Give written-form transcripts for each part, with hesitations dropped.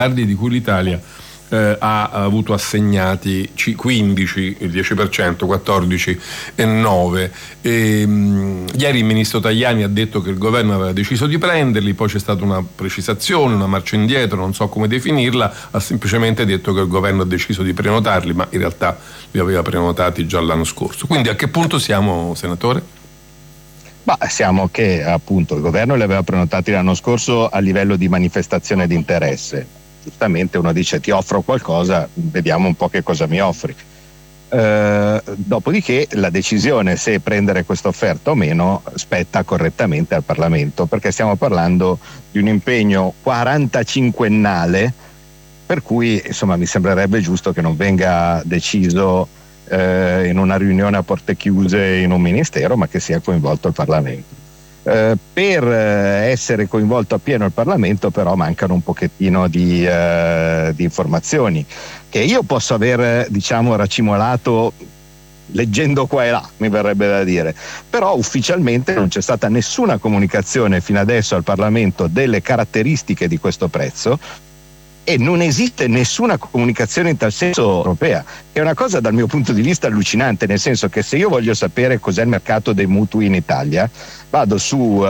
di cui l'Italia ha avuto assegnati 15, il 10%, 14 e 9. Ieri il ministro Tajani ha detto che il governo aveva deciso di prenderli, poi c'è stata una precisazione, una marcia indietro, non so come definirla, ha semplicemente detto che il governo ha deciso di prenotarli, ma in realtà li aveva prenotati già l'anno scorso. Quindi a che punto siamo, senatore? Siamo che appunto il governo li aveva prenotati l'anno scorso a livello di manifestazione di interesse. Giustamente uno dice ti offro qualcosa, vediamo un po' che cosa mi offri. Dopodiché la decisione se prendere questa offerta o meno spetta correttamente al Parlamento, perché stiamo parlando di un impegno 45ennale, per cui insomma mi sembrerebbe giusto che non venga deciso in una riunione a porte chiuse in un ministero, ma che sia coinvolto il Parlamento. Per essere coinvolto appieno il Parlamento però mancano un pochettino di informazioni che io posso aver racimolato leggendo qua e là, mi verrebbe da dire, però ufficialmente non c'è stata nessuna comunicazione fino adesso al Parlamento delle caratteristiche di questo prezzo e non esiste nessuna comunicazione in tal senso europea, che è una cosa dal mio punto di vista allucinante, nel senso che se io voglio sapere cos'è il mercato dei mutui in Italia vado su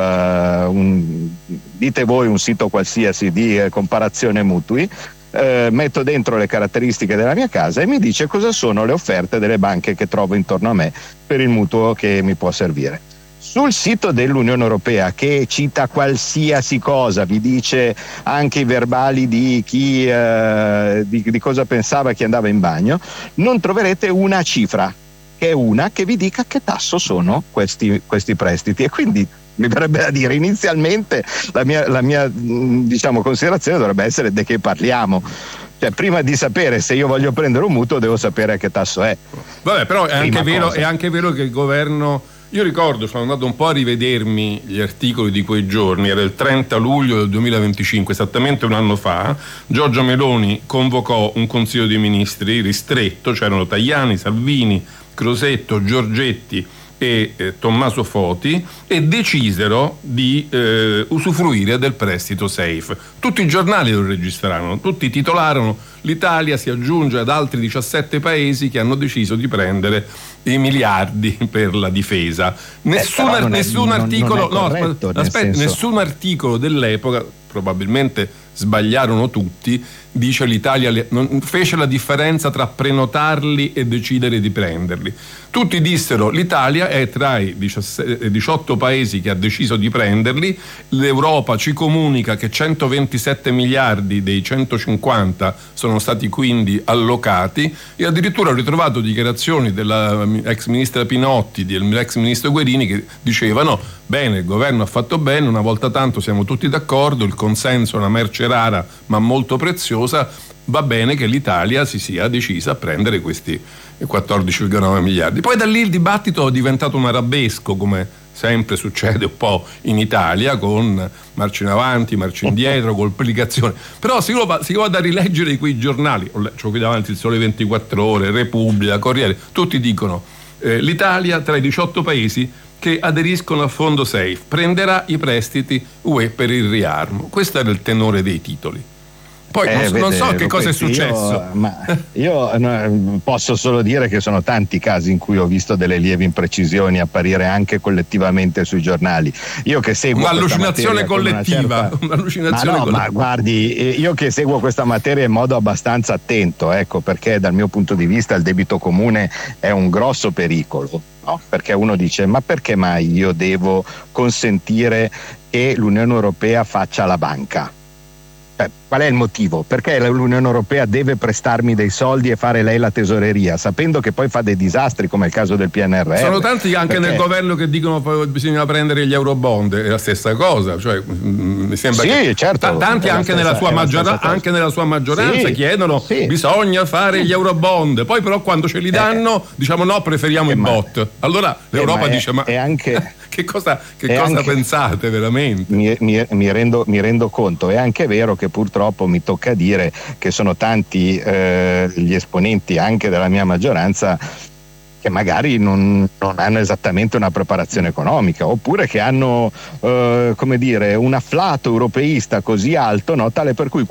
dite voi un sito qualsiasi di comparazione mutui, metto dentro le caratteristiche della mia casa e mi dice cosa sono le offerte delle banche che trovo intorno a me per il mutuo che mi può servire. Sul sito dell'Unione Europea, che cita qualsiasi cosa, vi dice anche i verbali di chi di cosa pensava chi andava in bagno, non troverete una cifra, che è una che vi dica che tasso sono questi prestiti, e quindi mi verrebbe da dire inizialmente la mia considerazione dovrebbe essere di che parliamo. Cioè, prima di sapere se io voglio prendere un mutuo devo sapere a che tasso è. Vabbè, però è anche vero che il governo, io ricordo, sono andato un po' a rivedermi gli articoli di quei giorni, era il 30 luglio del 2025, esattamente un anno fa. Giorgia Meloni convocò un consiglio dei ministri ristretto, c'erano Tajani, Salvini, Crosetto, Giorgetti e Tommaso Foti, e decisero di usufruire del prestito SAFE. Tutti i giornali lo registrarono, tutti titolarono: l'Italia si aggiunge ad altri 17 paesi che hanno deciso di prendere i miliardi per la difesa. Nessun articolo dell'epoca, probabilmente sbagliarono tutti, dice l'Italia non fece la differenza tra prenotarli e decidere di prenderli. Tutti dissero l'Italia è tra i 18 paesi che ha deciso di prenderli, l'Europa ci comunica che 127 miliardi dei 150 sono stati quindi allocati, e addirittura ho ritrovato dichiarazioni della ex ministra Pinotti, dell'ex ministro Guerini, che dicevano: bene, il governo ha fatto bene, una volta tanto siamo tutti d'accordo, il consenso è una merce rara ma molto preziosa, va bene che l'Italia si sia decisa a prendere questi 14,9 miliardi. Poi da lì il dibattito è diventato un arabesco, come sempre succede un po' in Italia, con marce in avanti, marce indietro, colplicazione. Però se io vado a rileggere quei giornali, c'ho qui davanti il Sole 24 Ore, Repubblica, Corriere, tutti dicono l'Italia tra i 18 paesi che aderiscono al fondo SAFE prenderà i prestiti UE per il riarmo. Questo era il tenore dei titoli. Poi non so che cosa è successo. Io posso solo dire che sono tanti casi in cui ho visto delle lievi imprecisioni apparire anche collettivamente sui giornali. Io che seguo un'allucinazione collettiva. Ma guardi, io che seguo questa materia in modo abbastanza attento, ecco, perché dal mio punto di vista il debito comune è un grosso pericolo. No? Perché uno dice: ma perché mai io devo consentire che l'Unione Europea faccia la banca? Qual è il motivo? Perché l'Unione Europea deve prestarmi dei soldi e fare lei la tesoreria, sapendo che poi fa dei disastri come il caso del PNRR? Sono tanti anche nel governo che dicono che bisogna prendere gli eurobond, è la stessa cosa, cioè mi sembra certo, tanti anche nella sua maggioranza chiedono bisogna fare gli eurobond, poi però quando ce li danno diciamo no, preferiamo i bot. Allora l'Europa dice ma anche che cosa pensate veramente? Mi rendo conto, è anche vero che purtroppo mi tocca dire che sono tanti gli esponenti anche della mia maggioranza che magari non hanno esattamente una preparazione economica, oppure che hanno un afflato europeista così alto, no, tale per cui